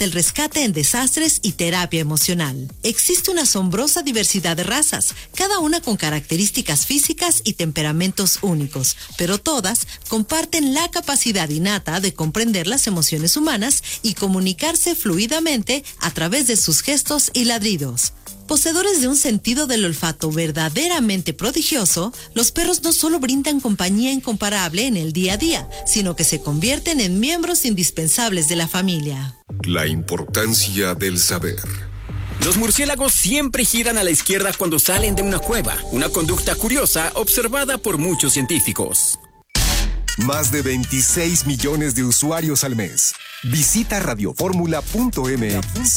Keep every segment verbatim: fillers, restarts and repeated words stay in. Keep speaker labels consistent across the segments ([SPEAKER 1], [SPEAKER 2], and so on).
[SPEAKER 1] hasta el rescate en desastres y terapia emocional. Existe una asombrosa diversidad de razas, cada una con características físicas y temperamentos únicos, pero todas comparten la capacidad innata de comprender las emociones humanas y comunicarse fluidamente a través de sus gestos y ladridos. Poseedores de un sentido del olfato verdaderamente prodigioso, los perros no solo brindan compañía incomparable en el día a día, sino que se convierten en miembros indispensables de la familia.
[SPEAKER 2] La importancia del saber.
[SPEAKER 3] Los murciélagos siempre giran a la izquierda cuando salen de una cueva, una conducta curiosa observada por muchos científicos.
[SPEAKER 2] Más de veintiséis millones de usuarios al mes. Visita radioformula punto m x.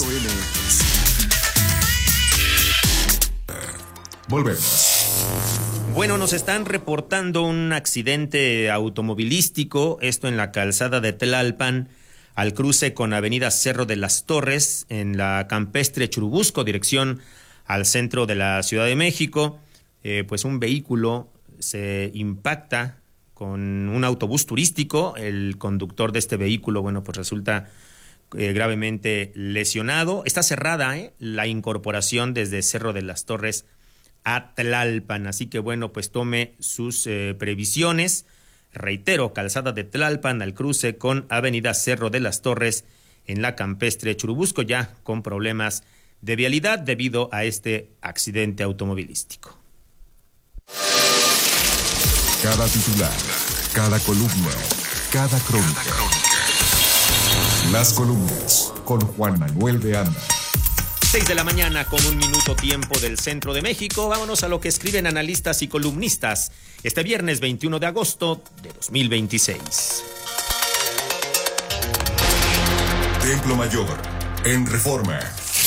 [SPEAKER 2] Volvemos.
[SPEAKER 4] Bueno, nos están reportando un accidente automovilístico, esto en la calzada de Tlalpan, al cruce con avenida Cerro de las Torres, en la campestre Churubusco, dirección al centro de la Ciudad de México. Eh, pues un vehículo se impacta con un autobús turístico. El conductor de este vehículo, bueno, pues resulta eh, gravemente lesionado. Está cerrada eh, la incorporación desde Cerro de las Torres a Tlalpan, así que bueno, pues tome sus eh, previsiones. Reitero, calzada de Tlalpan al cruce con avenida Cerro de las Torres en la campestre Churubusco, ya con problemas de vialidad debido a este accidente automovilístico.
[SPEAKER 2] Cada titular, cada columna, cada crónica. Las columnas con Juan Manuel de Anda.
[SPEAKER 4] seis de la mañana con un minuto tiempo del centro de México. Vámonos a lo que escriben analistas y columnistas este viernes veintiuno de agosto de dos mil veintiséis.
[SPEAKER 2] Templo Mayor, en Reforma.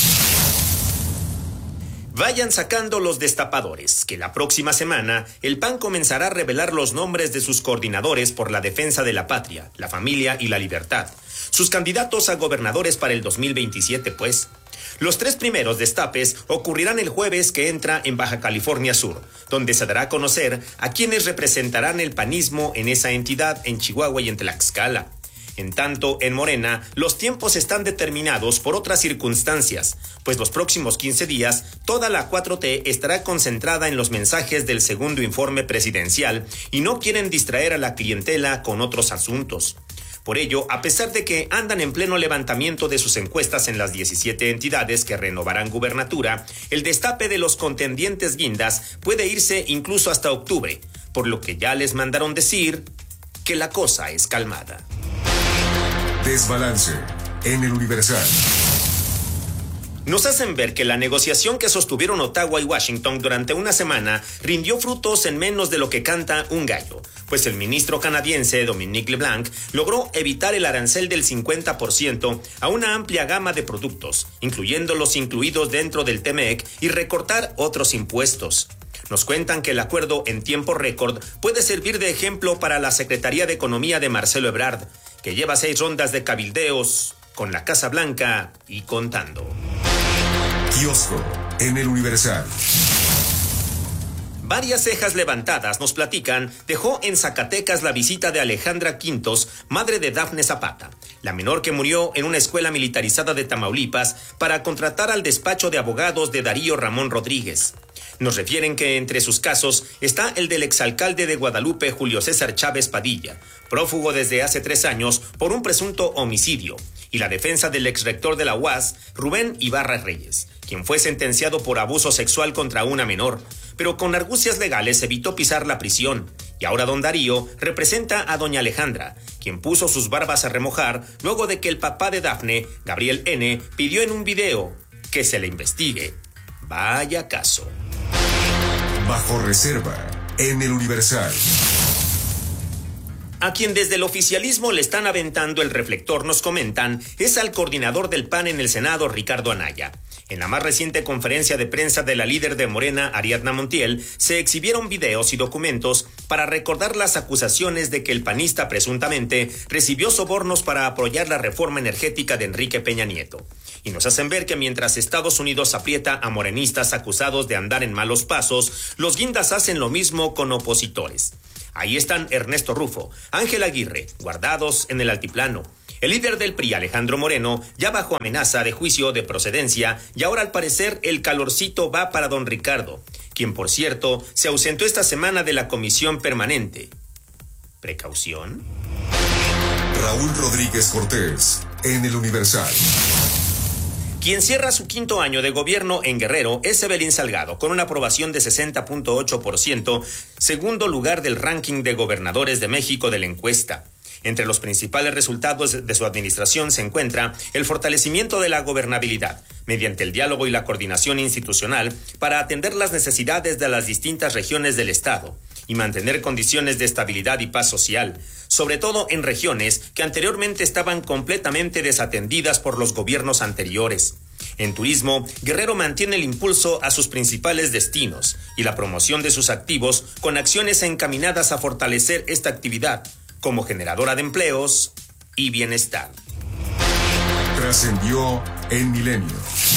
[SPEAKER 4] Vayan sacando los destapadores, que la próxima semana el P A N comenzará a revelar los nombres de sus coordinadores por la defensa de la patria, la familia y la libertad. Sus candidatos a gobernadores para el dos mil veintisiete, pues. Los tres primeros destapes ocurrirán el jueves que entra en Baja California Sur, donde se dará a conocer a quienes representarán el panismo en esa entidad en Chihuahua y en Tlaxcala. En tanto, en Morena, los tiempos están determinados por otras circunstancias, pues los próximos quince días, toda la cuatro T estará concentrada en los mensajes del segundo informe presidencial y no quieren distraer a la clientela con otros asuntos. Por ello, a pesar de que andan en pleno levantamiento de sus encuestas en las diecisiete entidades que renovarán gubernatura, el destape de los contendientes guindas puede irse incluso hasta octubre, por lo que ya les mandaron decir que la cosa es calmada.
[SPEAKER 2] Desbalance en el Universal.
[SPEAKER 4] Nos hacen ver que la negociación que sostuvieron Ottawa y Washington durante una semana rindió frutos en menos de lo que canta un gallo, pues el ministro canadiense Dominic LeBlanc logró evitar el arancel del cincuenta por ciento a una amplia gama de productos, incluyendo los incluidos dentro del T M E C, y recortar otros impuestos. Nos cuentan que el acuerdo en tiempo récord puede servir de ejemplo para la Secretaría de Economía de Marcelo Ebrard, que lleva seis rondas de cabildeos con la Casa Blanca y contando.
[SPEAKER 2] Kiosco en el Universal.
[SPEAKER 4] Varias cejas levantadas, nos platican, dejó en Zacatecas la visita de Alejandra Quintos, madre de Dafne Zapata, la menor que murió en una escuela militarizada de Tamaulipas para contratar al despacho de abogados de Darío Ramón Rodríguez. Nos refieren que entre sus casos está el del exalcalde de Guadalupe, Julio César Chávez Padilla, prófugo desde hace tres años por un presunto homicidio, y la defensa del exrector de la U A S, Rubén Ibarra Reyes, quien fue sentenciado por abuso sexual contra una menor, pero con argucias legales evitó pisar la prisión. Y ahora don Darío representa a doña Alejandra, quien puso sus barbas a remojar luego de que el papá de Dafne, Gabriel N., pidió en un video que se le investigue. Vaya caso.
[SPEAKER 2] Bajo reserva en el Universal.
[SPEAKER 4] A quien desde el oficialismo le están aventando el reflector, nos comentan, es al coordinador del P A N en el Senado, Ricardo Anaya. En la más reciente conferencia de prensa de la líder de Morena, Ariadna Montiel, se exhibieron videos y documentos para recordar las acusaciones de que el panista presuntamente recibió sobornos para apoyar la reforma energética de Enrique Peña Nieto. Y nos hacen ver que mientras Estados Unidos aprieta a morenistas acusados de andar en malos pasos, los guindas hacen lo mismo con opositores. Ahí están Ernesto Rufo, Ángel Aguirre, guardados en el altiplano. El líder del P R I, Alejandro Moreno, ya bajo amenaza de juicio de procedencia, y ahora al parecer el calorcito va para don Ricardo, quien por cierto se ausentó esta semana de la comisión permanente. ¿Precaución?
[SPEAKER 2] Raúl Rodríguez Cortés, en El Universal.
[SPEAKER 4] Quien cierra su quinto año de gobierno en Guerrero es Evelyn Salgado, con una aprobación de sesenta punto ocho por ciento, segundo lugar del ranking de gobernadores de México de la encuesta. Entre los principales resultados de su administración se encuentra el fortalecimiento de la gobernabilidad, mediante el diálogo y la coordinación institucional para atender las necesidades de las distintas regiones del Estado y mantener condiciones de estabilidad y paz social, sobre todo en regiones que anteriormente estaban completamente desatendidas por los gobiernos anteriores. En turismo, Guerrero mantiene el impulso a sus principales destinos y la promoción de sus activos con acciones encaminadas a fortalecer esta actividad como generadora de empleos y bienestar.
[SPEAKER 2] Trascendió en Milenio.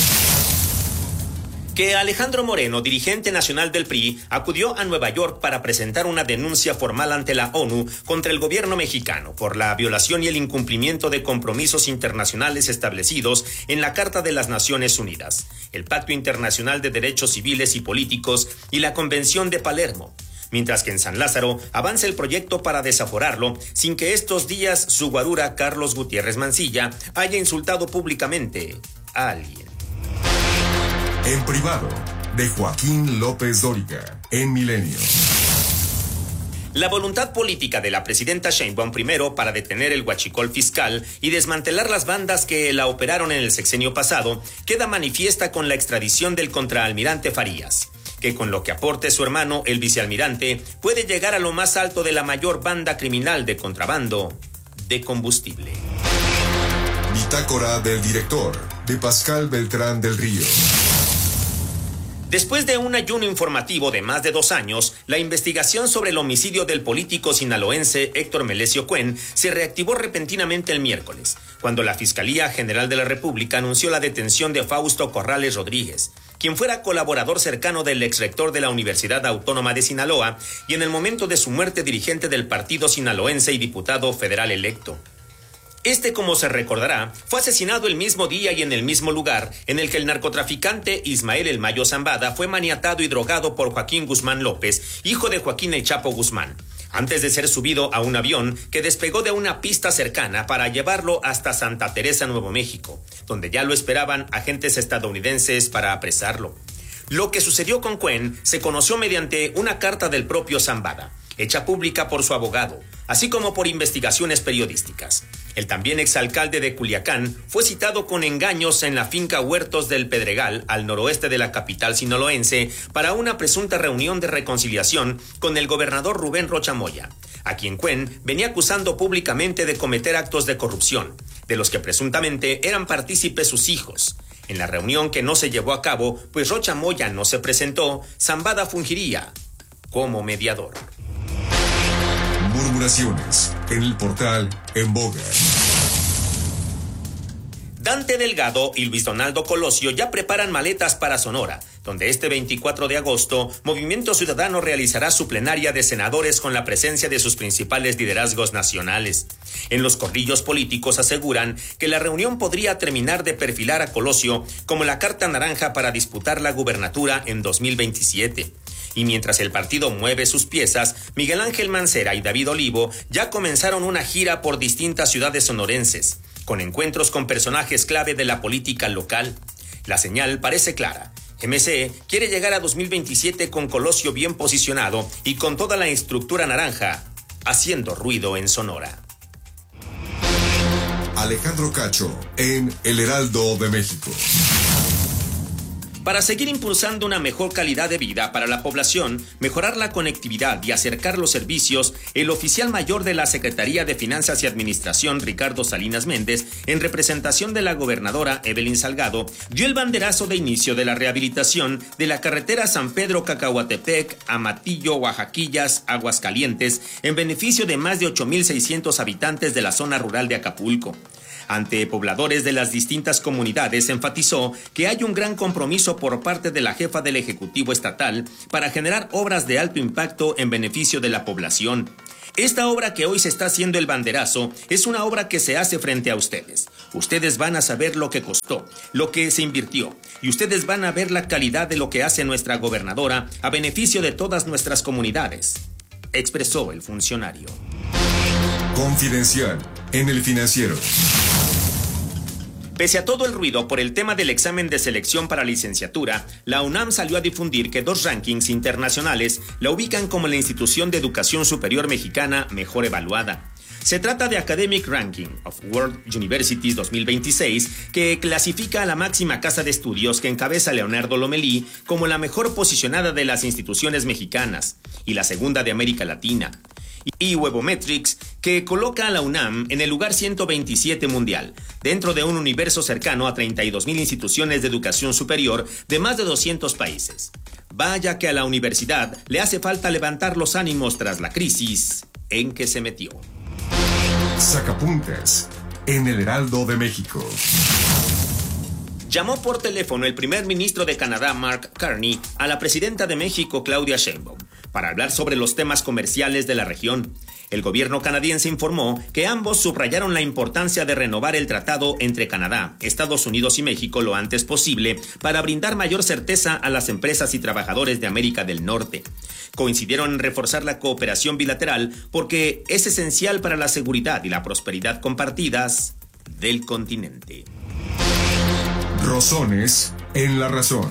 [SPEAKER 4] Que Alejandro Moreno, dirigente nacional del P R I, acudió a Nueva York para presentar una denuncia formal ante la ONU contra el gobierno mexicano por la violación y el incumplimiento de compromisos internacionales establecidos en la Carta de las Naciones Unidas, el Pacto Internacional de Derechos Civiles y Políticos y la Convención de Palermo. Mientras que en San Lázaro avanza el proyecto para desaforarlo sin que estos días su guarura Carlos Gutiérrez Mancilla haya insultado públicamente a alguien.
[SPEAKER 2] En privado, de Joaquín López Dóriga, en Milenio.
[SPEAKER 4] La voluntad política de la presidenta Sheinbaum primero para detener el huachicol fiscal y desmantelar las bandas que la operaron en el sexenio pasado queda manifiesta con la extradición del contraalmirante Farías, que con lo que aporte su hermano, el vicealmirante, puede llegar a lo más alto de la mayor banda criminal de contrabando de combustible.
[SPEAKER 2] Bitácora del director, de Pascal Beltrán del Río.
[SPEAKER 4] Después de un ayuno informativo de más de dos años, la investigación sobre el homicidio del político sinaloense Héctor Melesio Cuen se reactivó repentinamente el miércoles, cuando la Fiscalía General de la República anunció la detención de Fausto Corrales Rodríguez, quien fuera colaborador cercano del exrector de la Universidad Autónoma de Sinaloa y en el momento de su muerte dirigente del partido sinaloense y diputado federal electo. Este, como se recordará, fue asesinado el mismo día y en el mismo lugar en el que el narcotraficante Ismael El Mayo Zambada fue maniatado y drogado por Joaquín Guzmán López, hijo de Joaquín El Chapo Guzmán, antes de ser subido a un avión que despegó de una pista cercana para llevarlo hasta Santa Teresa, Nuevo México, donde ya lo esperaban agentes estadounidenses para apresarlo. Lo que sucedió con Cuen se conoció mediante una carta del propio Zambada, hecha pública por su abogado, así como por investigaciones periodísticas. El también exalcalde de Culiacán fue citado con engaños en la finca Huertos del Pedregal, al noroeste de la capital sinaloense, para una presunta reunión de reconciliación con el gobernador Rubén Rocha Moya, a quien Cuen venía acusando públicamente de cometer actos de corrupción, de los que presuntamente eran partícipes sus hijos. En la reunión que no se llevó a cabo, pues Rocha Moya no se presentó, Zambada fungiría como mediador.
[SPEAKER 2] Murmuraciones en el portal En Boga.
[SPEAKER 4] Dante Delgado y Luis Donaldo Colosio ya preparan maletas para Sonora, donde este veinticuatro de agosto Movimiento Ciudadano realizará su plenaria de senadores con la presencia de sus principales liderazgos nacionales. En los corrillos políticos aseguran que la reunión podría terminar de perfilar a Colosio como la carta naranja para disputar la gubernatura en dos mil veintisiete. Y mientras el partido mueve sus piezas, Miguel Ángel Mancera y David Olivo ya comenzaron una gira por distintas ciudades sonorenses, con encuentros con personajes clave de la política local. La señal parece clara. M C quiere llegar a dos mil veintisiete con Colosio bien posicionado y con toda la estructura naranja, haciendo ruido en Sonora.
[SPEAKER 2] Alejandro Cacho, en El Heraldo de México.
[SPEAKER 4] Para seguir impulsando una mejor calidad de vida para la población, mejorar la conectividad y acercar los servicios, el oficial mayor de la Secretaría de Finanzas y Administración, Ricardo Salinas Méndez, en representación de la gobernadora Evelyn Salgado, dio el banderazo de inicio de la rehabilitación de la carretera San Pedro-Cacahuatepec, Amatillo, Oaxaquillas, Aguascalientes, en beneficio de más de ocho mil seiscientos habitantes de la zona rural de Acapulco. Ante pobladores de las distintas comunidades, enfatizó que hay un gran compromiso por parte de la jefa del Ejecutivo Estatal para generar obras de alto impacto en beneficio de la población. Esta obra que hoy se está haciendo el banderazo es una obra que se hace frente a ustedes. Ustedes van a saber lo que costó, lo que se invirtió, y ustedes van a ver la calidad de lo que hace nuestra gobernadora a beneficio de todas nuestras comunidades, expresó el funcionario.
[SPEAKER 2] Confidencial en El Financiero.
[SPEAKER 4] Pese a todo el ruido por el tema del examen de selección para licenciatura, la UNAM salió a difundir que dos rankings internacionales la ubican como la institución de educación superior mexicana mejor evaluada. Se trata de Academic Ranking of World Universities dos mil veintiséis, que clasifica a la máxima casa de estudios que encabeza Leonardo Lomelí como la mejor posicionada de las instituciones mexicanas y la segunda de América Latina. Y Webometrics, que coloca a la UNAM en el lugar ciento veintisiete mundial, dentro de un universo cercano a treinta y dos mil instituciones de educación superior de más de doscientos países. Vaya que a la universidad le hace falta levantar los ánimos tras la crisis en que se metió.
[SPEAKER 2] Sacapuntas en El Heraldo de México.
[SPEAKER 4] Llamó por teléfono el primer ministro de Canadá, Mark Carney, a la presidenta de México, Claudia Sheinbaum, para hablar sobre los temas comerciales de la región. El gobierno canadiense informó que ambos subrayaron la importancia de renovar el tratado entre Canadá, Estados Unidos y México lo antes posible para brindar mayor certeza a las empresas y trabajadores de América del Norte. Coincidieron en reforzar la cooperación bilateral porque es esencial para la seguridad y la prosperidad compartidas del continente.
[SPEAKER 2] Rosones en La Razón.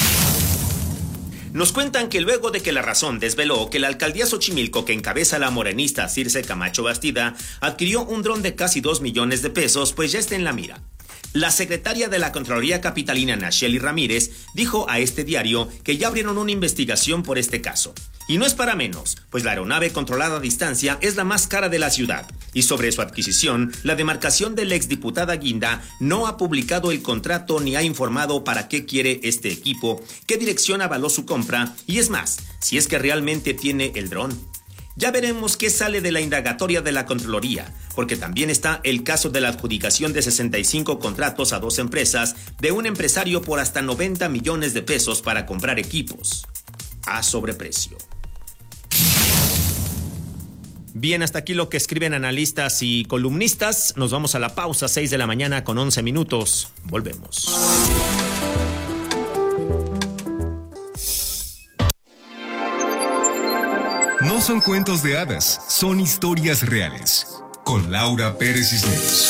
[SPEAKER 4] Nos cuentan que luego de que La Razón desveló que la alcaldía Xochimilco, que encabeza la morenista Circe Camacho Bastida, adquirió un dron de casi dos millones de pesos, pues ya está en la mira. La secretaria de la Contraloría Capitalina, Nacheli Ramírez, dijo a este diario que ya abrieron una investigación por este caso. Y no es para menos, pues la aeronave controlada a distancia es la más cara de la ciudad. Y sobre su adquisición, la demarcación de la exdiputada Guinda no ha publicado el contrato ni ha informado para qué quiere este equipo, qué dirección avaló su compra, y es más, si es que realmente tiene el dron. Ya veremos qué sale de la indagatoria de la Contraloría, porque también está el caso de la adjudicación de sesenta y cinco contratos a dos empresas de un empresario por hasta noventa millones de pesos para comprar equipos a sobreprecio. Bien, hasta aquí lo que escriben analistas y columnistas. Nos vamos a la pausa, seis de la mañana con once minutos. Volvemos.
[SPEAKER 2] No son cuentos de hadas, son historias reales. Con Laura Pérez Cisneros.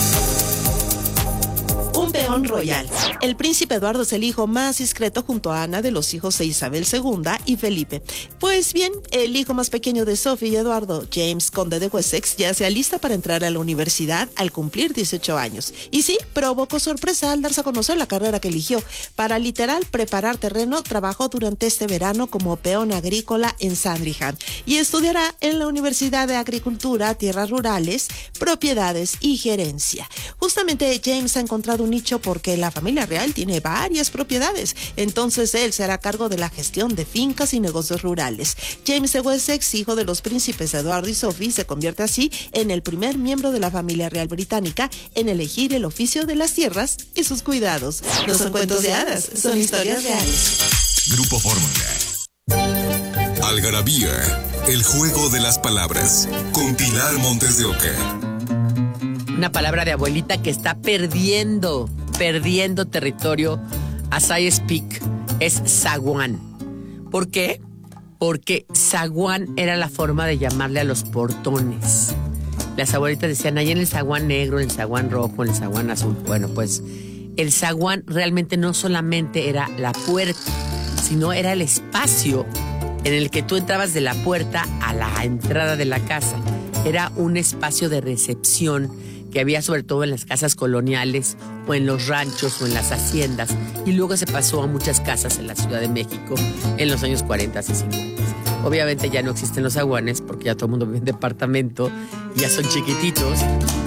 [SPEAKER 5] Un peón royal. El príncipe Eduardo es el hijo más discreto junto a Ana de los hijos de Isabel segunda y Felipe. Pues bien, el hijo más pequeño de Sophie y Eduardo, James, conde de Wessex, ya se alista para entrar a la universidad al cumplir dieciocho años. Y sí, provocó sorpresa al darse a conocer la carrera que eligió. Para literal preparar terreno, trabajó durante este verano como peón agrícola en Sandringham y estudiará en la Universidad de Agricultura, Tierras Rurales, Propiedades y Gerencia. Justamente James ha encontrado un nicho porque la familia real tiene varias propiedades, entonces él se hará cargo de la gestión de fincas y negocios rurales. James de Wessex, hijo de los príncipes Eduardo y Sophie, se convierte así en el primer miembro de la familia real británica en elegir el oficio de las tierras y sus cuidados. No son cuentos de hadas, son historias reales.
[SPEAKER 2] Grupo Fórmula. Algarabía, el juego de las palabras. Con Pilar Montes de Oca.
[SPEAKER 6] Una palabra de abuelita que está perdiendo, perdiendo territorio as I speak, es zaguán. ¿Por qué? Porque zaguán era la forma de llamarle a los portones. Las abuelitas decían, ahí en el zaguán negro, en el zaguán rojo, en el zaguán azul. Bueno, pues el zaguán realmente no solamente era la puerta, sino era el espacio en el que tú entrabas de la puerta a la entrada de la casa. Era un espacio de recepción que había sobre todo en las casas coloniales o en los ranchos o en las haciendas, y luego se pasó a muchas casas en la Ciudad de México en los años cuarenta y cincuenta. Obviamente ya no existen los zaguanes porque ya todo el mundo vive en departamento, ya son chiquititos.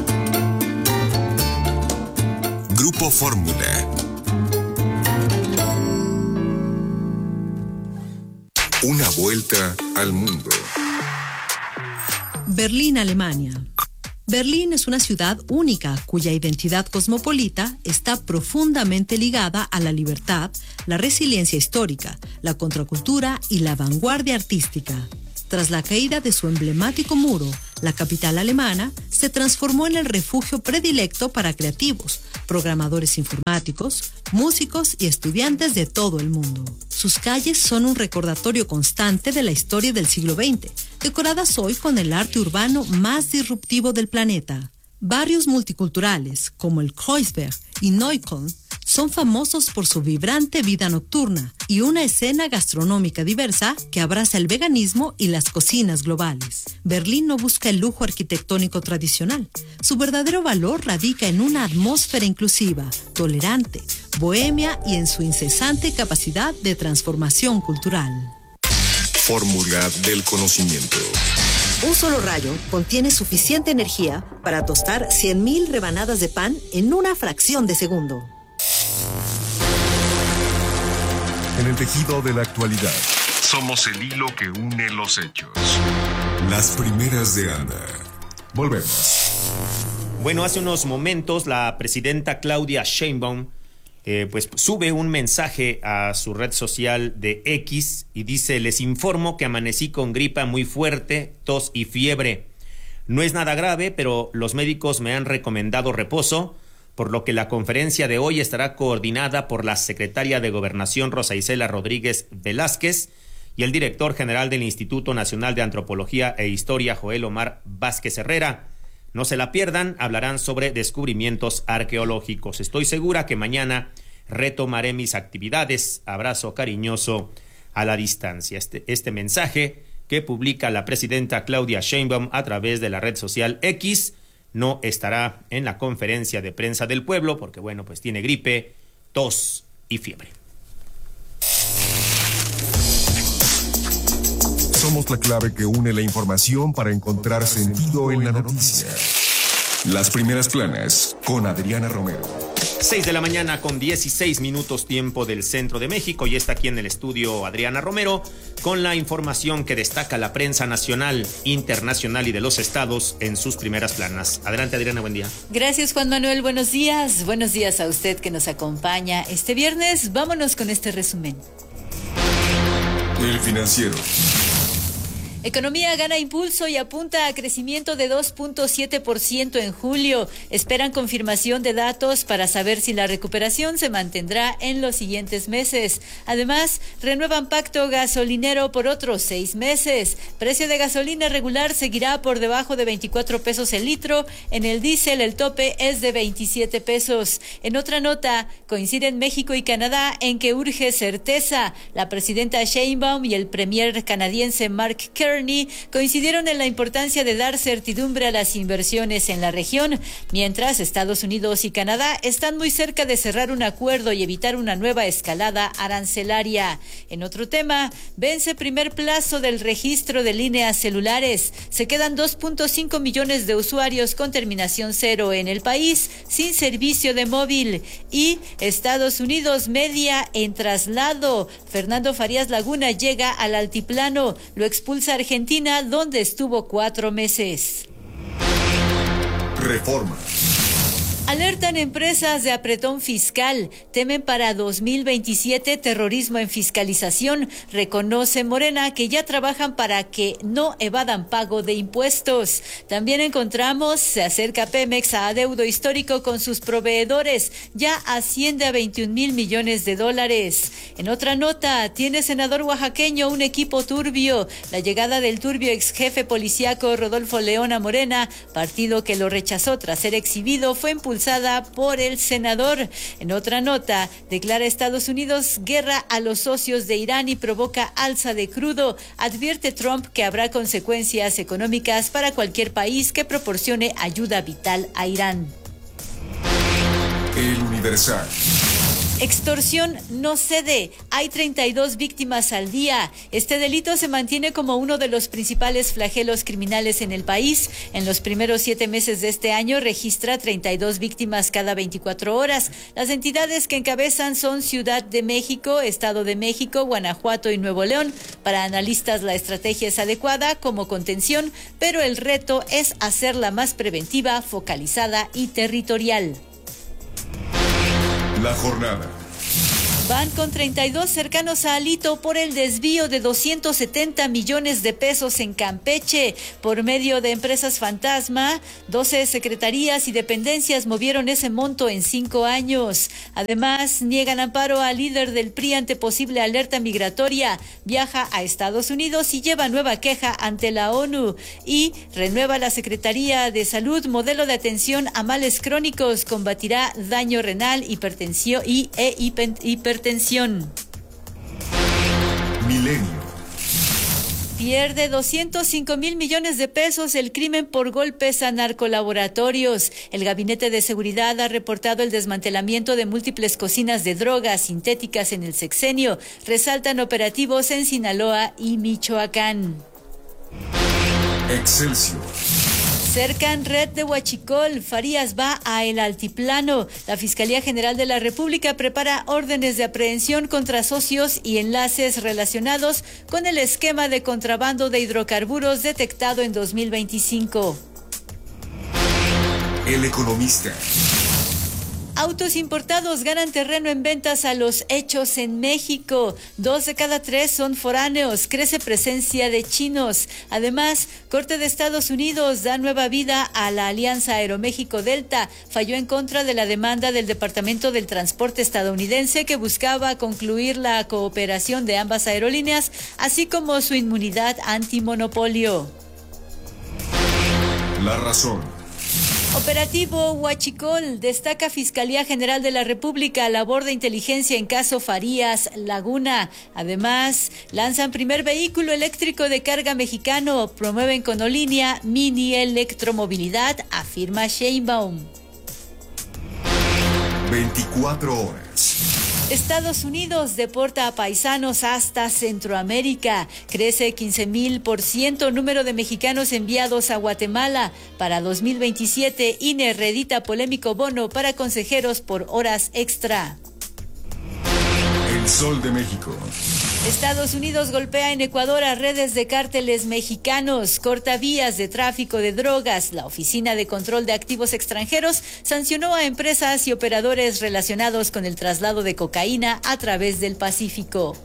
[SPEAKER 2] Grupo Fórmula. Una vuelta al mundo.
[SPEAKER 1] Berlín, Alemania. Berlín es una ciudad única cuya identidad cosmopolita está profundamente ligada a la libertad, la resiliencia histórica, la contracultura y la vanguardia artística. Tras la caída de su emblemático muro, la capital alemana se transformó en el refugio predilecto para creativos, programadores informáticos, músicos y estudiantes de todo el mundo. Sus calles son un recordatorio constante de la historia del siglo veinte, decoradas hoy con el arte urbano más disruptivo del planeta. Barrios multiculturales como el Kreuzberg y Neukölln son famosos por su vibrante vida nocturna y una escena gastronómica diversa que abraza el veganismo y las cocinas globales. Berlín no busca el lujo arquitectónico tradicional. Su verdadero valor radica en una atmósfera inclusiva, tolerante, bohemia y en su incesante capacidad de transformación cultural.
[SPEAKER 2] Fórmula del conocimiento.
[SPEAKER 1] Un solo rayo contiene suficiente energía para tostar cien mil rebanadas de pan en una fracción de segundo.
[SPEAKER 2] En el tejido de la actualidad, somos el hilo que une los hechos. Las primeras de Anda. Volvemos.
[SPEAKER 4] Bueno, hace unos momentos la presidenta Claudia Sheinbaum Eh, pues sube un mensaje a su red social de X y dice: les informo que amanecí con gripa muy fuerte, tos y fiebre. No es nada grave, pero los médicos me han recomendado reposo, por lo que la conferencia de hoy estará coordinada por la secretaria de Gobernación Rosa Isela Rodríguez Velázquez y el director general del Instituto Nacional de Antropología e Historia, Joel Omar Vázquez Herrera. No se la pierdan, hablarán sobre descubrimientos arqueológicos. Estoy segura que mañana retomaré mis actividades. Abrazo cariñoso a la distancia. Este, este mensaje que publica la presidenta Claudia Sheinbaum a través de la red social X no estará en la conferencia de prensa del pueblo porque, bueno, pues tiene gripe, tos y fiebre.
[SPEAKER 2] Somos la clave que une la información para encontrar sentido en la noticia. Las primeras planas con Adriana Romero.
[SPEAKER 4] seis de la mañana con dieciséis minutos tiempo del centro de México y está aquí en el estudio Adriana Romero con la información que destaca la prensa nacional, internacional y de los estados en sus primeras planas. Adelante, Adriana, buen día.
[SPEAKER 7] Gracias, Juan Manuel, buenos días. Buenos días a usted que nos acompaña este viernes. Vámonos con este resumen.
[SPEAKER 2] El Financiero.
[SPEAKER 7] Economía gana impulso y apunta a crecimiento de dos punto siete por ciento en julio. Esperan confirmación de datos para saber si la recuperación se mantendrá en los siguientes meses. Además, renuevan pacto gasolinero por otros seis meses. Precio de gasolina regular seguirá por debajo de veinticuatro pesos el litro. En el diésel el tope es de veintisiete pesos. En otra nota, coinciden México y Canadá en que urge certeza. La presidenta Sheinbaum y el premier canadiense Mark Carney coincidieron en la importancia de dar certidumbre a las inversiones en la región, mientras Estados Unidos y Canadá están muy cerca de cerrar un acuerdo y evitar una nueva escalada arancelaria. En otro tema, vence primer plazo del registro de líneas celulares. Se quedan dos punto cinco millones de usuarios con terminación cero en el país sin servicio de móvil. Y Estados Unidos media en traslado. Fernando Farías Laguna llega al altiplano. Lo expulsa Argentina, donde estuvo cuatro meses.
[SPEAKER 2] Reforma.
[SPEAKER 7] Alertan empresas de apretón fiscal, temen para dos mil veintisiete terrorismo en fiscalización. Reconoce Morena que ya trabajan para que no evadan pago de impuestos. También encontramos, se acerca Pemex a adeudo histórico con sus proveedores, ya asciende a veintiún mil millones de dólares. En otra nota, tiene senador oaxaqueño un equipo turbio. La llegada del turbio ex jefe policíaco Rodolfo León a Morena, partido que lo rechazó tras ser exhibido, fue impulsado por el senador. En otra nota, declara Estados Unidos guerra a los socios de Irán y provoca alza de crudo. Advierte Trump que habrá consecuencias económicas para cualquier país que proporcione ayuda vital a Irán.
[SPEAKER 2] El Universal.
[SPEAKER 7] Extorsión no cede. Hay treinta y dos víctimas al día. Este delito se mantiene como uno de los principales flagelos criminales en el país. En los primeros siete meses de este año registra treinta y dos víctimas cada veinticuatro horas. Las entidades que encabezan son Ciudad de México, Estado de México, Guanajuato y Nuevo León. Para analistas, la estrategia es adecuada como contención, pero el reto es hacerla más preventiva, focalizada y territorial.
[SPEAKER 2] La jornada.
[SPEAKER 7] Van con treinta y dos cercanos a Alito por el desvío de doscientos setenta millones de pesos en Campeche. Por medio de empresas fantasma, doce secretarías y dependencias movieron ese monto en cinco años. Además, niegan amparo al líder del P R I ante posible alerta migratoria. Viaja a Estados Unidos y lleva nueva queja ante la ONU. Y renueva la Secretaría de Salud modelo de atención a males crónicos. Combatirá daño renal, hipertensión y e hipertensión. Hipertensión.
[SPEAKER 2] Milenio.
[SPEAKER 7] Pierde doscientos cinco mil millones de pesos el crimen por golpes a narcolaboratorios. El Gabinete de Seguridad ha reportado el desmantelamiento de múltiples cocinas de drogas sintéticas en el sexenio. Resaltan operativos en Sinaloa y Michoacán.
[SPEAKER 2] Excelsior.
[SPEAKER 7] Cercan red de Huachicol. Farías va a El Altiplano. La Fiscalía General de la República prepara órdenes de aprehensión contra socios y enlaces relacionados con el esquema de contrabando de hidrocarburos detectado en dos mil veinticinco.
[SPEAKER 2] El Economista.
[SPEAKER 7] Autos importados ganan terreno en ventas a los hechos en México. Dos de cada tres son foráneos. Crece presencia de chinos. Además, Corte de Estados Unidos da nueva vida a la Alianza Aeroméxico-Delta. Falló en contra de la demanda del Departamento del Transporte estadounidense que buscaba concluir la cooperación de ambas aerolíneas, así como su inmunidad antimonopolio.
[SPEAKER 2] La razón.
[SPEAKER 7] Operativo Huachicol. Destaca Fiscalía General de la República labor de inteligencia en caso Farías Laguna. Además, lanzan primer vehículo eléctrico de carga mexicano. Promueven con Olínea mini electromovilidad, afirma Sheinbaum.
[SPEAKER 2] veinticuatro horas.
[SPEAKER 7] Estados Unidos deporta a paisanos hasta Centroamérica. Crece quince mil por ciento número de mexicanos enviados a Guatemala. Para dos mil veintisiete, I N E reedita polémico bono para consejeros por horas extra.
[SPEAKER 2] El Sol de México.
[SPEAKER 7] Estados Unidos golpea en Ecuador a redes de cárteles mexicanos, corta vías de tráfico de drogas. La Oficina de Control de Activos Extranjeros sancionó a empresas y operadores relacionados con el traslado de cocaína a través del Pacífico.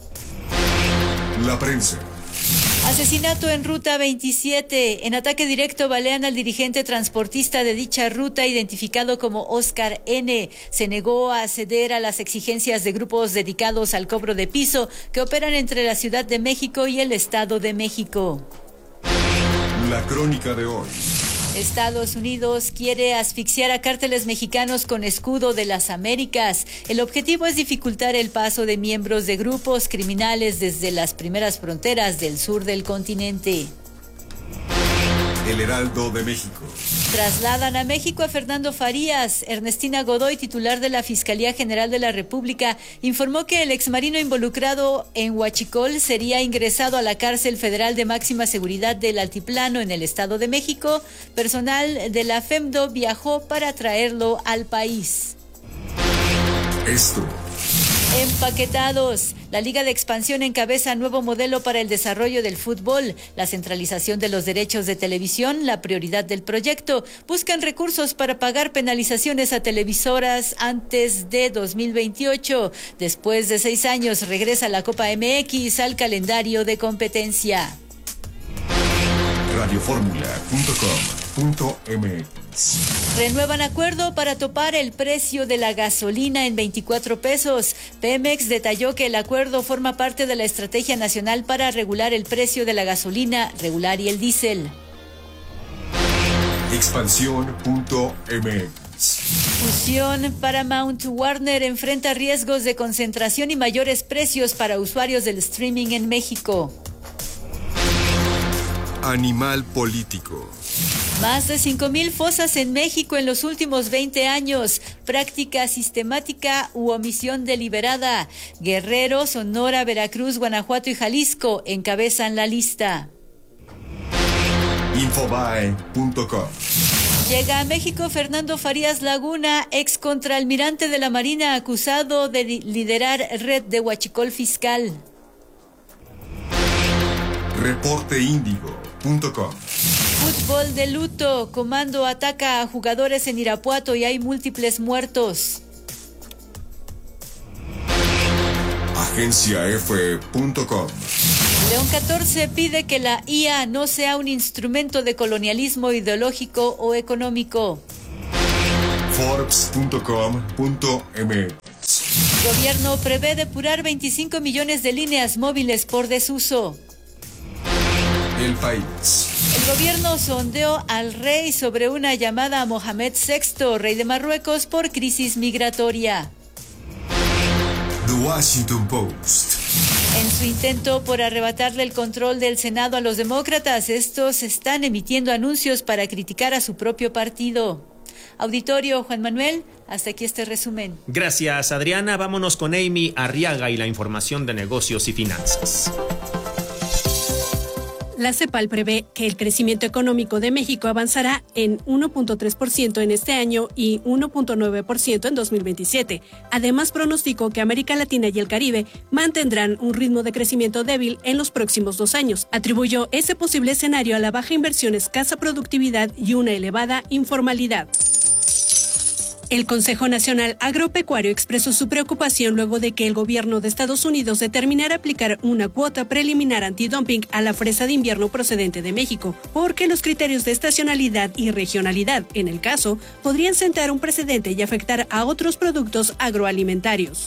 [SPEAKER 2] La prensa.
[SPEAKER 7] Asesinato en Ruta veintisiete. En ataque directo balean al dirigente transportista de dicha ruta, identificado como Oscar N. Se negó a ceder a las exigencias de grupos dedicados al cobro de piso que operan entre la Ciudad de México y el Estado de México.
[SPEAKER 2] La crónica de hoy.
[SPEAKER 7] Estados Unidos quiere asfixiar a cárteles mexicanos con escudo de las Américas. El objetivo es dificultar el paso de miembros de grupos criminales desde las primeras fronteras del sur del continente.
[SPEAKER 2] El Heraldo de México.
[SPEAKER 7] Trasladan a México a Fernando Farías. Ernestina Godoy, titular de la Fiscalía General de la República, informó que el exmarino involucrado en Huachicol sería ingresado a la cárcel federal de máxima seguridad del Altiplano en el Estado de México. Personal de la FEMDO viajó para traerlo al país.
[SPEAKER 2] Esto.
[SPEAKER 7] Empaquetados. La Liga de Expansión encabeza nuevo modelo para el desarrollo del fútbol. La centralización de los derechos de televisión, la prioridad del proyecto. Buscan recursos para pagar penalizaciones a televisoras antes de dos mil veintiocho. Después de seis años regresa la Copa M X al calendario de competencia.
[SPEAKER 2] radio fórmula punto com punto m x.
[SPEAKER 7] Renuevan acuerdo para topar el precio de la gasolina en veinticuatro pesos. Pemex detalló que el acuerdo forma parte de la Estrategia Nacional para regular el precio de la gasolina regular y el diésel.
[SPEAKER 2] Expansión punto m x.
[SPEAKER 7] Fusión. Paramount Warner enfrenta riesgos de concentración y mayores precios para usuarios del streaming en México.
[SPEAKER 2] Animal político.
[SPEAKER 7] Más de cinco mil fosas en México en los últimos veinte años. Práctica sistemática u omisión deliberada. Guerrero, Sonora, Veracruz, Guanajuato y Jalisco encabezan la lista.
[SPEAKER 2] Infobae punto com.
[SPEAKER 7] Llega a México Fernando Farías Laguna, ex contraalmirante de la Marina, acusado de liderar red de huachicol fiscal.
[SPEAKER 2] reporte índigo punto com.
[SPEAKER 7] Fútbol de luto. Comando ataca a jugadores en Irapuato y hay múltiples muertos.
[SPEAKER 2] agencia efe punto com.
[SPEAKER 7] León catorce pide que la I A no sea un instrumento de colonialismo ideológico o económico.
[SPEAKER 2] forbes punto com punto eme equis.
[SPEAKER 7] Gobierno prevé depurar veinticinco millones de líneas móviles por desuso.
[SPEAKER 2] El País.
[SPEAKER 7] El gobierno sondeó al rey sobre una llamada a Mohamed sexto, rey de Marruecos, por crisis migratoria.
[SPEAKER 2] The Washington Post.
[SPEAKER 7] En su intento por arrebatarle el control del Senado a los demócratas, estos están emitiendo anuncios para criticar a su propio partido. Auditorio, Juan Manuel, hasta aquí este resumen.
[SPEAKER 4] Gracias, Adriana. Vámonos con Amy Arriaga y la información de negocios y finanzas.
[SPEAKER 8] La CEPAL prevé que el crecimiento económico de México avanzará en uno punto tres por ciento en este año y uno punto nueve por ciento en dos mil veintisiete. Además, pronosticó que América Latina y el Caribe mantendrán un ritmo de crecimiento débil en los próximos dos años. Atribuyó ese posible escenario a la baja inversión, escasa productividad y una elevada informalidad. El Consejo Nacional Agropecuario expresó su preocupación luego de que el gobierno de Estados Unidos determinara aplicar una cuota preliminar antidumping a la fresa de invierno procedente de México, porque los criterios de estacionalidad y regionalidad, en el caso, podrían sentar un precedente y afectar a otros productos agroalimentarios.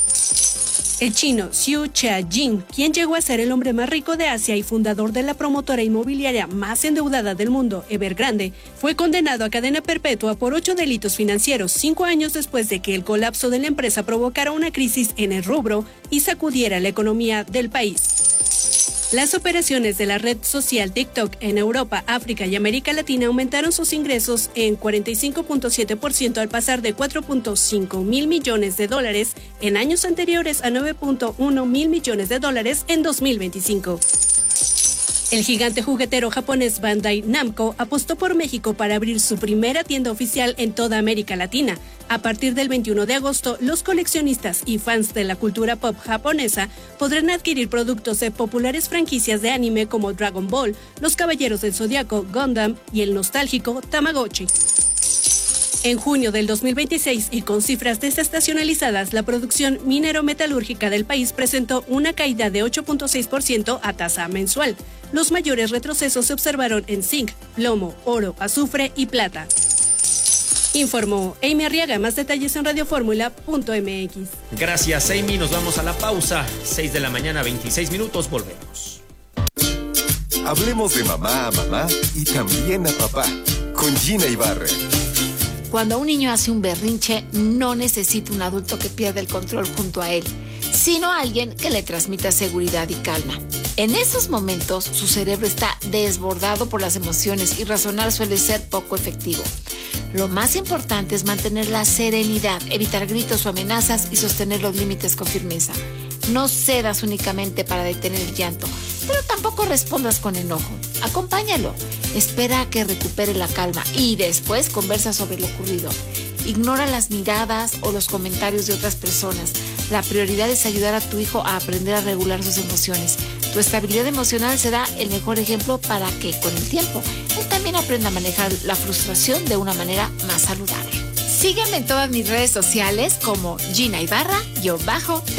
[SPEAKER 8] El chino Xu Chia-jing, quien llegó a ser el hombre más rico de Asia y fundador de la promotora inmobiliaria más endeudada del mundo, Evergrande, fue condenado a cadena perpetua por ocho delitos financieros, cinco años después de que el colapso de la empresa provocara una crisis en el rubro y sacudiera la economía del país. Las operaciones de la red social TikTok en Europa, África y América Latina aumentaron sus ingresos en cuarenta y cinco punto siete por ciento al pasar de cuatro punto cinco mil millones de dólares en años anteriores a nueve punto uno mil millones de dólares en dos mil veinticinco. El gigante juguetero japonés Bandai Namco apostó por México para abrir su primera tienda oficial en toda América Latina. A partir del veintiuno de agosto, los coleccionistas y fans de la cultura pop japonesa podrán adquirir productos de populares franquicias de anime como Dragon Ball, Los Caballeros del Zodiaco, Gundam y el nostálgico Tamagotchi. En junio del dos mil veintiséis y con cifras desestacionalizadas, la producción minero-metalúrgica del país presentó una caída de ocho punto seis por ciento a tasa mensual. Los mayores retrocesos se observaron en zinc, plomo, oro, azufre y plata. Informó Amy Arriaga. Más detalles en radioformula punto eme equis.
[SPEAKER 4] Gracias, Amy. Nos vamos a la pausa. seis de la mañana, veintiséis minutos. Volvemos.
[SPEAKER 2] Hablemos de mamá a mamá y también a papá. Con Gina Ibarra.
[SPEAKER 9] Cuando un niño hace un berrinche, no necesita un adulto que pierda el control junto a él, sino alguien que le transmita seguridad y calma. En esos momentos, su cerebro está desbordado por las emociones y razonar suele ser poco efectivo. Lo más importante es mantener la serenidad, evitar gritos o amenazas y sostener los límites con firmeza. No cedas únicamente para detener el llanto, pero tampoco respondas con enojo. Acompáñalo, espera a que recupere la calma y después conversa sobre lo ocurrido. Ignora las miradas o los comentarios de otras personas. La prioridad es ayudar a tu hijo a aprender a regular sus emociones. Tu estabilidad emocional será el mejor ejemplo para que, con el tiempo, él también aprenda a manejar la frustración de una manera más saludable. Sígueme en todas mis redes sociales como Gina Ibarra, yo bajo